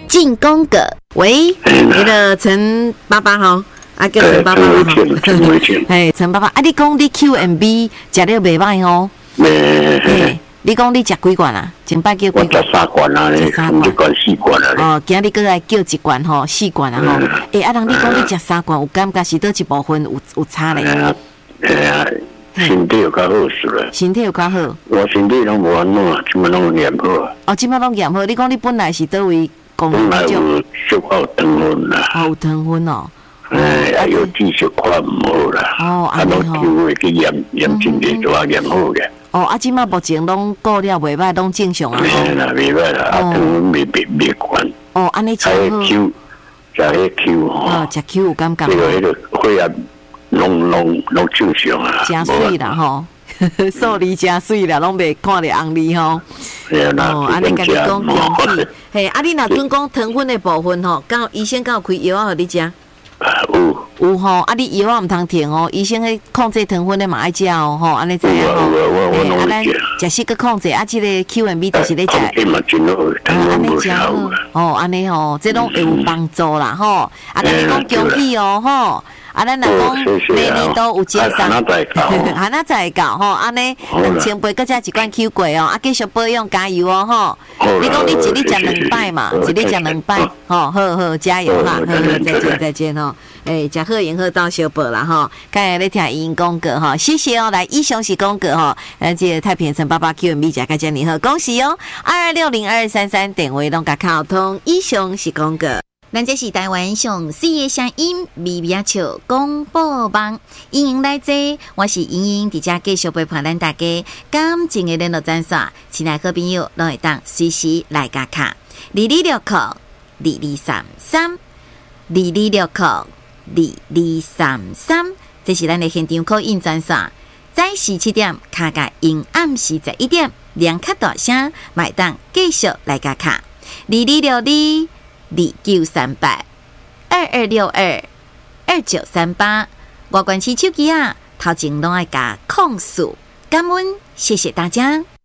进攻个，喂，那个陈爸爸好，啊叫陈爸爸好，嘿，陈爸爸，啊你讲你 QMB 食了袂歹哦，嘿，你讲你食几罐啊？前摆叫几罐？ 我食3罐啊，你罐4罐啊。 哦，今日搁来叫1罐吼，4罐啊吼。诶，啊，人你讲你食3罐，有感觉是倒一部分有差咧？ 身体有较好势啦。 身体有较好。 我身体拢无安怎，即摆拢验好啊。 哦，即摆拢验好。你讲你本来是倒位工作？ 本来有小可有糖分啦。 哦，有糖分哦。 有知识看唔好啦。 哦，安尼吼。 啊，都去验身体就验好嘅。 哦，啊，即摆目前拢顾了袂歹，拢正常啊。 嘿啦，袂歹啦，啊，糖分袂悬。 哦，安尼真好。 食迄 Q 吼。 哦，食 Q 有感觉。 这个迄个血压拢正常啊。 真水啦吼，数字真水啦，拢袂看着红字吼。哦，安尼甲你讲恭喜。嘿，啊，你若准讲糖分的部分吼，到医生有开药啊，互你食？有吼，啊，你药啊毋通停哦，医生迄控制糖分的嘛爱食哦，吼，安尼知影吼。嘿，啊，咱食食个控制，啊，即个 QMB 就是咧食。安尼真好。哦，安尼吼，这拢会有帮助啦吼。啊，甲你讲恭喜哦吼。啊，咱若讲每年都有减少，哈那才会到吼，安尼2000杯，搁再1罐 Q 过哦，啊继续保养加油哦吼。你讲你一日食2摆嘛，一日食2摆，吼，好加油哈，再见吼，食好用好到小报啦吼，刚才咧听英公哥吼，谢谢哦，来以上是公哥吼，这个太平城88 QMB 食甲遮尔好，恭喜哦，22602233电话拢甲敲通，以上是公哥。咱这是台湾上水的声音，微微笑广播网，欢迎来坐，我是莹莹，伫遮继续陪伴咱大家感情的联络专线，亲爱好朋友拢会当随时来加卡，22602233，22602233，这是咱的现场call in专线，早时7点，卡甲因暗时11点，两卡大声，买当继续来加卡，2260-2262-2262-2938，外关市手机啊，头前拢爱加控诉，感恩，谢谢大家。